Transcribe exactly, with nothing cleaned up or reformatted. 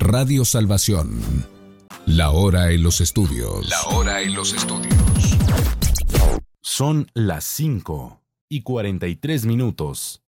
Radio Salvación. La hora en los estudios. La hora en los estudios. Son las cinco y cuarenta y tres minutos.